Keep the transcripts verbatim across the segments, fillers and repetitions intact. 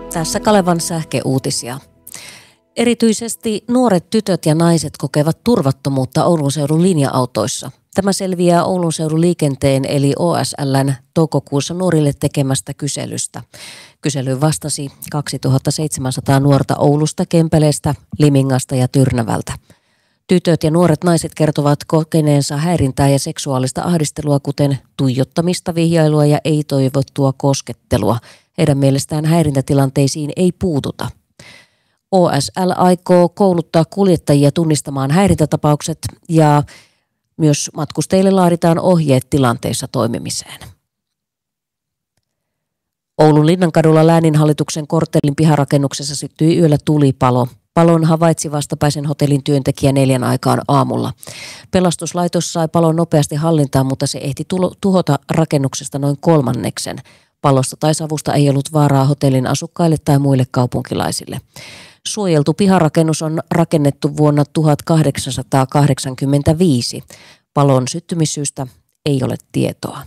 Tässä Kalevan sähkeuutisia. Erityisesti nuoret tytöt ja naiset kokevat turvattomuutta Oulun seudun linja-autoissa. Tämä selviää Oulun seudun liikenteen eli O S L:n toukokuussa nuorille tekemästä kyselystä. Kyselyyn vastasi kaksituhattaseitsemänsataa nuorta Oulusta, Kempeleestä, Limingasta ja Tyrnävältä. Tytöt ja nuoret naiset kertovat kokeneensa häirintää ja seksuaalista ahdistelua, kuten tuijottamista, vihjailua ja ei-toivottua koskettelua. Heidän mielestään häirintätilanteisiin ei puututa. O S L aikoo kouluttaa kuljettajia tunnistamaan häirintätapaukset ja myös matkustajille laaditaan ohjeet tilanteissa toimimiseen. Oulun Linnankadulla lääninhallituksen korttelin piharakennuksessa syttyi yöllä tulipalo. Palon havaitsi vastapäisen hotellin työntekijä neljän aikaan aamulla. Pelastuslaitos sai palon nopeasti hallintaan, mutta se ehti tuhota rakennuksesta noin kolmanneksen. Palosta tai savusta ei ollut vaaraa hotellin asukkaille tai muille kaupunkilaisille. Suojeltu piharakennus on rakennettu vuonna tuhatkahdeksansataakahdeksankymmentäviisi. Palon syttymissyystä ei ole tietoa.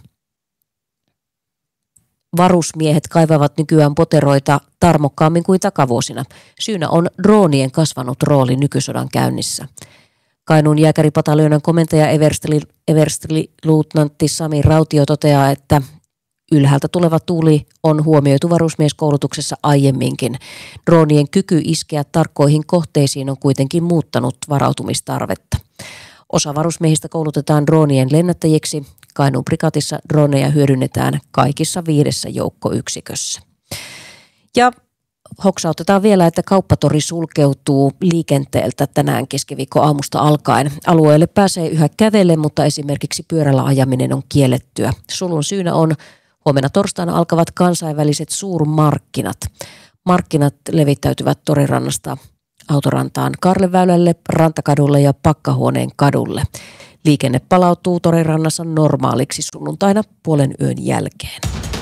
Varusmiehet kaivavat nykyään poteroita tarmokkaammin kuin takavuosina. Syynä on droonien kasvanut rooli nykysodan käynnissä. Kainuun jääkäripataljoonan komentaja everstiliutnantti Sami Rautio toteaa, että ylhäältä tuleva tuuli on huomioitu varusmieskoulutuksessa aiemminkin. Droonien kyky iskeä tarkkoihin kohteisiin on kuitenkin muuttanut varautumistarvetta. Osa varusmiehistä koulutetaan droonien lennättäjiksi. Kainuun prikaatissa droneja hyödynnetään kaikissa viidessä joukkoyksikössä. Ja hoksautetaan vielä, että kauppatori sulkeutuu liikenteeltä tänään keskiviikkoaamusta alkaen. Alueelle pääsee yhä kävellen, mutta esimerkiksi pyörällä ajaminen on kiellettyä. Sulun syynä on huomenna torstaina alkavat kansainväliset suurmarkkinat. Markkinat levittäytyvät Torirannasta Autorantaan Karleväylälle, Rantakadulle ja Pakkahuoneen kadulle. Liikenne palautuu Torirannassa normaaliksi sunnuntaina puolen yön jälkeen.